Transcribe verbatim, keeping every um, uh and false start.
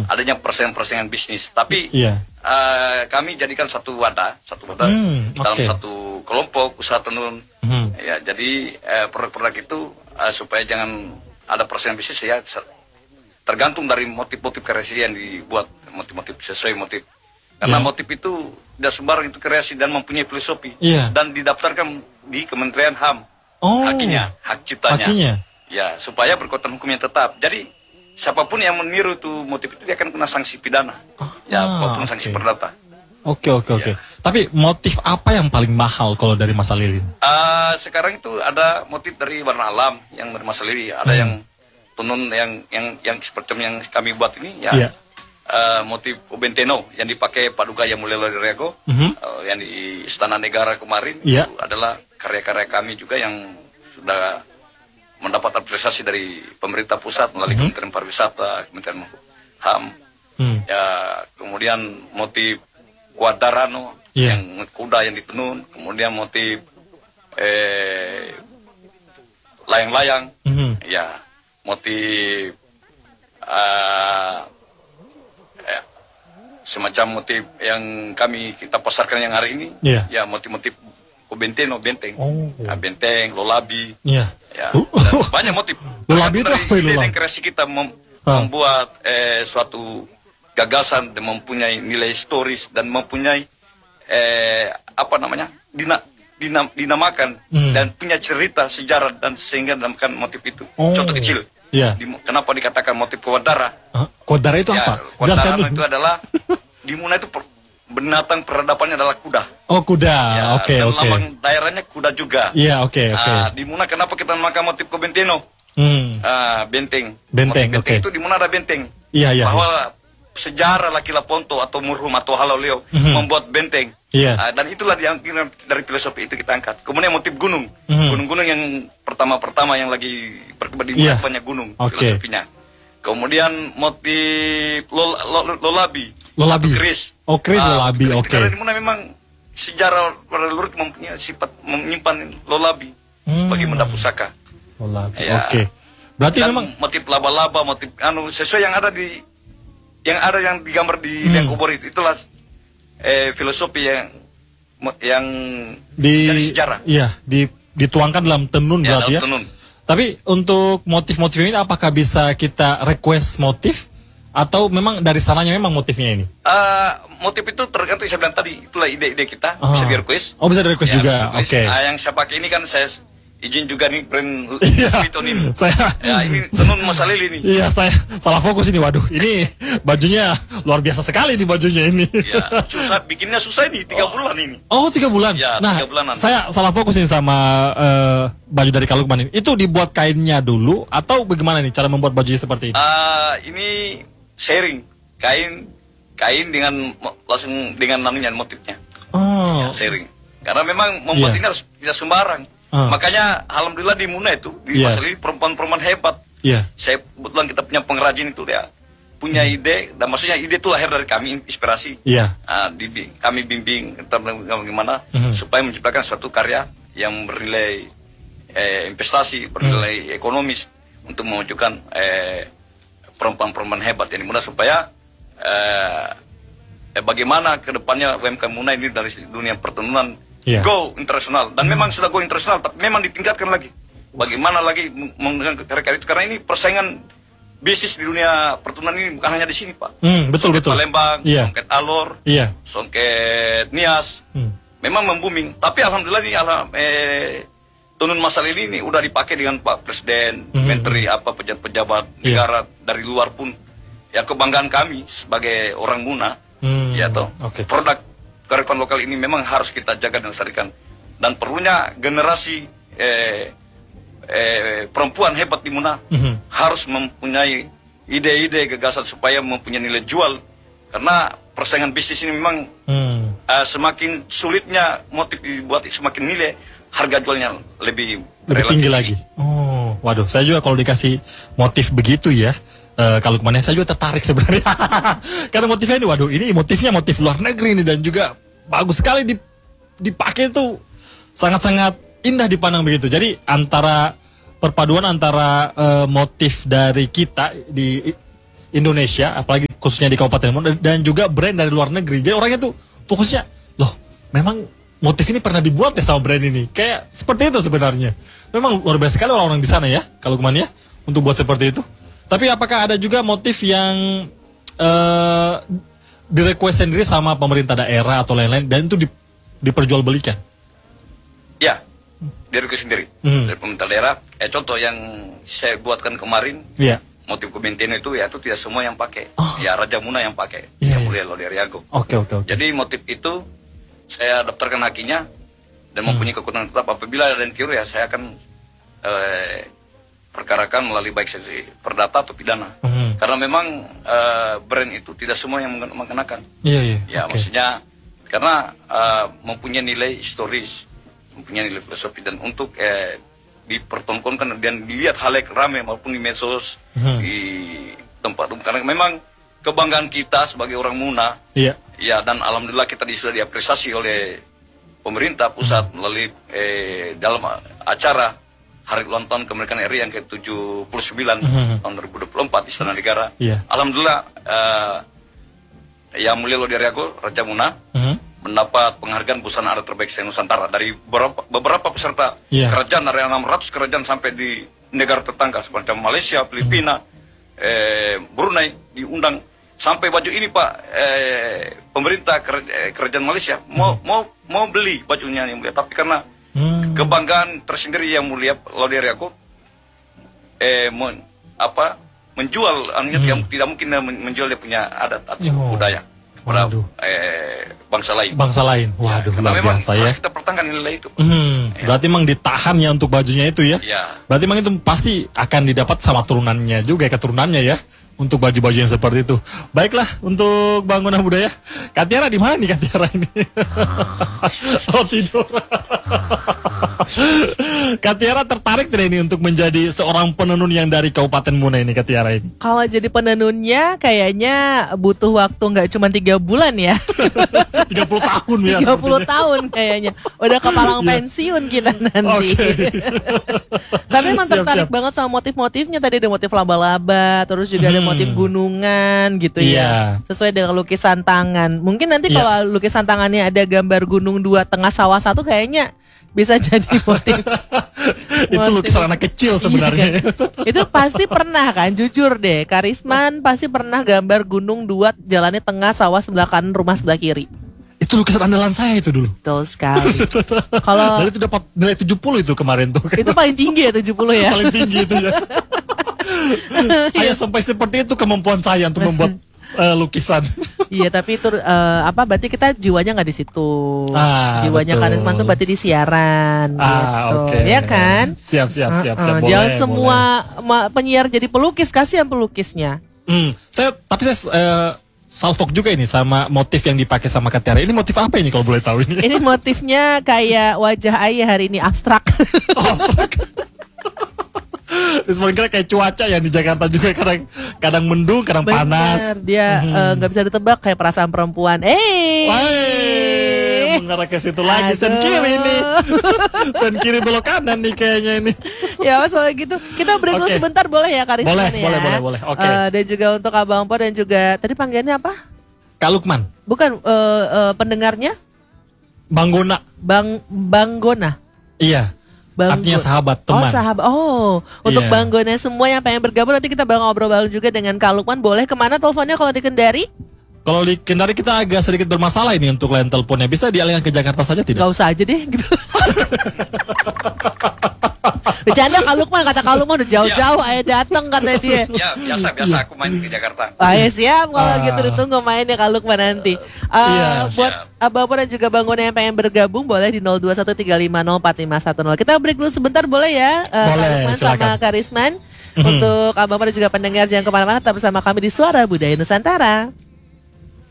adanya persaingan-persaingan bisnis. Tapi Iya. uh, kami jadikan satu wadah, satu wadah Hmm, dalam oke. satu kelompok usaha tenun. Hmm. Ya, jadi uh, produk-produk itu uh, supaya jangan ada persaingan bisnis ya tergantung dari motif-motif kreasi yang dibuat, motif-motif sesuai motif. Karena Iya. motif itu tidak sembarang itu kreasi dan mempunyai filosofi. Iya. Dan didaftarkan di Kementerian H A M. Oh. Hakinya, hak ciptanya. Hakinya. Ya, supaya berkekuatan hukum yang tetap. Jadi siapapun yang meniru itu motif itu dia akan kena sanksi pidana. Ah, Ya, maupun sanksi oke. perdata. Oke oke oke. Iya. Tapi motif apa yang paling mahal kalau dari Mas Lilin? Uh, sekarang itu ada motif dari warna alam yang dari Mas Lili, ada Hmm. yang tenun yang yang yang seperti yang kami buat ini ya. Iya. Uh, motif Ubenteno yang dipakai Paduka yang Mulia Lodrego, Mhm. uh, yang di Istana Negara kemarin Iya. itu adalah karya-karya kami juga yang sudah mendapat apresiasi dari pemerintah pusat melalui Mhm. Kementerian Pariwisata, Kementerian H A M. Hmm. Ya, kemudian motif Quadrano Iya. yang kuda yang ditenun, kemudian motif eh, layang-layang, Mhm. ya, motif uh, eh, semacam motif yang kami kita pasarkan yang hari ini, Iya. ya motif-motif Ubenteno, benteng, Oh. ya, benteng, lolabi, Iya. ya, Uh. dan banyak motif. Lolabi itu Tergantung apa, dari ide Lolabi? dan kreasi kita mem- Ah. membuat eh, suatu gagasan dan mempunyai nilai historis dan mempunyai eh, apa namanya dina, dinam, dinamakan Hmm. dan punya cerita sejarah dan sehingga dinamakan motif itu. Oh. Contoh kecil. Iya. Di- kenapa dikatakan motif Kodara? Ah, Kodara itu Ya, apa? Kodara Jelaskan itu dulu. adalah di Muna itu per- binatang peradabannya adalah kuda. Oh kuda. Ya, Oke dan oke. lambang daerahnya kuda juga. Iya oke oke. Ah, di Muna kenapa kita memakai motif Kobenteno? Hmm. Ah, benteng. Benteng, Motif benteng oke. itu di mana ada benteng. Iya iya. Bahwa sejarah Laki Laponto atau Murhum atau Halaleo Mhm. membuat benteng. Iya. Ah, dan itulah yang dari filosofi itu kita angkat. Kemudian motif gunung. Mhm. Gunung-gunung yang pertama-pertama yang lagi berkembang di Iya. Muna banyak gunung Oke. filosofinya. Kemudian motif lol, lol, lolabi. Lolabi. Atau keris. Oh, keris Ah, lolabi, keris. oke. Karena di Muna memang sejarah leluhur mempunyai sifat menyimpan lolabi Hmm. sebagai benda pusaka. Lolabi. Ya. Oke. Berarti Dan memang motif laba-laba, motif anu sesuai yang ada di yang ada yang digambar di Hmm. liang kubur itu. Itulah eh, filosofi yang mo- yang di dari sejarah. Iya, di dituangkan dalam tenun Ya, berarti dalam ya. tenun. Tapi untuk motif-motif ini apakah bisa kita request motif atau memang dari sananya memang motifnya ini? Eh, motif itu tergantung saya bilang tadi, itulah ide-ide kita Ah. bisa di request. Oh, bisa di request Ya, juga. bisa request. Oke. Ah, yang saya pakai ini kan saya s- izin juga nih brand Iya. Switon ini. Saya Ya, ini tenun Mas Lili nih. Iya, saya salah fokus ini. Waduh, ini bajunya luar biasa sekali nih bajunya ini. Ya, susah bikinnya susah ini tiga bulan ini. Oh, tiga bulan. Ya, nah, tiga bulanan. saya salah fokus nih sama eh, baju dari Kalukman ini. Itu dibuat kainnya dulu atau bagaimana nih cara membuat bajunya seperti ini? Ah, ini sharing kain kain dengan mo- langsung dengan nanunya motifnya. Oh, Ya, sharing. Karena memang membuat Iya. ini harus tidak sembarang. Ah. Makanya alhamdulillah di Muna itu di Iya. Mas Lili perempuan-perempuan hebat. iya. Saya kebetulan kita punya pengrajin itu dia punya ide dan maksudnya ide itu lahir dari kami inspirasi. Iya. Ah, dibi- kami bimbing tentang bagaimana Mhm. supaya menciptakan suatu karya yang bernilai eh, investasi, bernilai Mhm. ekonomis untuk mewujudkan eh, perempuan-perempuan hebat yang di Muna supaya eh, eh, bagaimana kedepannya U M K M Muna ini dari dunia pertenunan Iya. go internasional dan memang sudah go internasional tapi memang ditingkatkan lagi. Bagaimana lagi menggunakan karya-karya itu karena ini persaingan bisnis di dunia pertenunan ini bukan hanya di sini Pak. Hmm, betul Songket betul. Palembang, Iya. Songket Alor, Iya. Songket Nias, Hmm. memang membooming. Tapi alhamdulillah ini ala, eh, tenun masal ini, ini udah dipakai dengan Pak Presiden, Mhm. Menteri apa pejabat-pejabat Iya. negara dari luar pun. Ya kebanggaan kami sebagai orang Muna, Hmm, ya toh. oke. Produk kearifan lokal ini memang harus kita jaga dan lestarikan. Dan perlunya generasi eh, eh, perempuan hebat di Muna Mhm. harus mempunyai ide-ide gagasan supaya mempunyai nilai jual. Karena persaingan bisnis ini memang Hmm. eh, semakin sulitnya motif dibuat semakin nilai harga jualnya lebih Lebih relatif tinggi lagi. Oh, waduh, saya juga kalau dikasih motif begitu ya, eh, kalau kemana saya juga tertarik sebenarnya. Karena motifnya ini, waduh, ini motifnya motif luar negeri ini dan juga bagus sekali dip- dipakai itu sangat-sangat indah dipandang begitu. Jadi antara perpaduan antara eh, motif dari kita di I- Indonesia, apalagi khususnya di Kabupaten Muda, dan juga brand dari luar negeri. Jadi orangnya tuh fokusnya, loh memang motif ini pernah dibuat ya sama brand ini. Kayak seperti itu sebenarnya. Memang luar biasa sekali orang-orang di sana ya, kalau kemana ya, untuk buat seperti itu. Tapi apakah ada juga motif yang uh, di-request sendiri sama pemerintah daerah atau lain-lain, dan itu di, diperjualbelikan? Ya, dari request sendiri. Hmm. Dari pemerintah daerah. Eh, contoh yang saya buatkan kemarin, yeah. motif Kubentino itu ya itu tidak semua yang pakai. Oh. Ya Raja Muna yang pakai. Yeah, yang mulia yeah. Loderiago. Oke, okay, oke, okay, oke. Okay. Jadi motif itu saya daftarkan hakinya dan hmm. mempunyai kekuatan tetap. Apabila ada yang keliru ya saya akan eh, perkarakan melalui baik sesi perdata atau pidana. Hmm. Karena memang eh, brand itu tidak semua yang mengenakan. Iya, yeah, iya. Yeah, ya okay. Maksudnya karena eh, mempunyai nilai historis, mempunyai nilai filosofi, dan untuk eh, dipertontonkan dan dilihat halayak ramai maupun di medsos, hmm. di tempat umum. Karena memang kebanggaan kita sebagai orang Muna. Iya. Ya, dan alhamdulillah kita sudah diapresiasi oleh pemerintah pusat hmm. melalui eh, dalam acara Hari Ulang Tahun Kemerdekaan R I yang ke tujuh puluh sembilan hmm. tahun dua ribu dua puluh empat di Istana Negara. Yeah. Alhamdulillah eh, Yang Mulia Loderiago Raja Muna hmm. mendapat penghargaan busana adat terbaik se Nusantara dari beberapa, beberapa peserta yeah. kerajaan, dari enam ratus kerajaan sampai di negara tetangga seperti Malaysia, Filipina, hmm. eh, Brunei diundang. Sampai baju ini Pak, eh, pemerintah kerajaan Malaysia mau hmm. mau mau beli bajunya yang mulia, tapi karena hmm. kebanggaan tersendiri yang mulia Loderiago eh mau, apa menjual anunya hmm. yang tidak mungkin menjual dia punya adat atau oh. budaya kepada eh, bangsa lain. Bangsa lain. Waduh, ya, luar biasa ya. Harus kita pertahankan nilai itu. Hmm. Ya. Berarti memang ditahan ya untuk bajunya itu ya. Ya. Berarti memang itu pasti akan didapat sama turunannya juga, keturunannya ya. Untuk baju-baju yang seperti itu. Baiklah, untuk bangunan budaya. Kak Tiara di mana nih Kak Tiara ini? Oh, tidur. Kak Tiara tertarik tidak ini untuk menjadi seorang penenun yang dari Kabupaten Muna ini Kak Tiara ini? Kalau jadi penenunnya kayaknya butuh waktu nggak cuma tiga bulan ya. tiga puluh tahun ya. tiga puluh tahun kayaknya. Udah kepalang pensiun kita nanti. Okay. Tapi memang tertarik siap, siap. banget sama motif-motifnya. Tadi ada motif laba-laba, terus juga ada motif gunungan gitu yeah. ya, sesuai dengan lukisan tangan. Mungkin nanti yeah. kalau lukisan tangannya ada gambar gunung dua tengah sawah satu, kayaknya bisa jadi motif. Itu motif. Lukisan anak kecil sebenarnya. Iya kan? Itu pasti pernah kan, jujur deh, Karisman pasti pernah gambar gunung dua jalannya tengah sawah sebelah kanan, rumah sebelah kiri. Itu lukisan andalan saya itu dulu. Betul sekali. Kalau itu dapat nilai tujuh puluh itu kemarin tuh. Itu paling tinggi ya tujuh puluh ya. Paling tinggi itu ya. Saya sampai seperti itu kemampuan saya untuk membuat uh, lukisan. Iya, tapi itu uh, apa berarti kita jiwanya nggak di situ. Ah, jiwanya Karisman tuh berarti di siaran ah, gitu. Okay. Ya kan? Siap, siap, siap, uh, uh, siap. Boleh, jangan semua boleh. penyiar jadi pelukis, kasihan pelukisnya. Hmm, saya tapi saya uh, salfok juga ini sama motif yang dipakai sama Kak Tiara. Ini motif apa ini kalau boleh tahu ini? Ini motifnya kayak wajah ayah hari ini, abstrak. Oh, abstrak. Sebenarnya kayak cuaca ya di Jakarta juga, kadang kadang mendung, kadang bener, panas. Dia nggak hmm. uh, bisa ditebak, kayak perasaan perempuan. Eh, hey, mengarah ke situ lagi. Sen kiri ini, sen kiri belok kanan nih kayaknya ini. Ya mas, soalnya gitu kita break dulu okay. sebentar boleh ya Karisman boleh, ya. Boleh, boleh, boleh. Oke. Okay. Uh, dan juga untuk Abang Po dan juga tadi panggilannya apa? Kak Lukman. Bukan uh, uh, pendengarnya? Bang Gona. Bang Bang Gona. Iya. Bang Artinya sahabat, Oh teman. sahabat. Oh, untuk yeah. Bang Gona semua yang pengen bergabung, nanti kita bakal ngobrol bareng juga dengan Kak Lukman. Boleh kemana teleponnya kalau di Kendari? Kalau di Kendari kita agak sedikit bermasalah ini untuk line teleponnya. Bisa dialihkan ke Jakarta saja tidak? Gak usah aja deh gitu. Bercanda Kak Lukman, kata Kak Lukman udah jauh-jauh ayo dateng kata dia. Ya biasa biasa aku main ke Jakarta. Ah ya siap kalau ah. gitu, ditunggu mainnya Kak Lukman nanti. Uh, iya. Buat Abang dan juga Bang Gona yang pengen bergabung boleh di nol dua satu tiga lima nol empat lima satu nol. Kita break dulu sebentar boleh ya uh, boleh, Kak Lukman sama Karisman. Mm-hmm. Untuk Abang dan juga pendengar jangan kemana-mana, tetap bersama kami di Suara Budaya Nusantara.